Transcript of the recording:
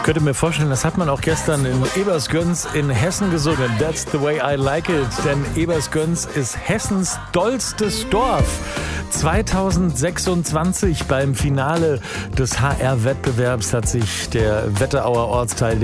könnte mir vorstellen, das hat man auch gestern in Ebersgöns in Hessen gesungen. That's the way I like it. Denn Ebersgöns ist Hessens dollstes Dorf. 2026 beim Finale des HR-Wettbewerbs hat sich der Wetterauer Ortsteil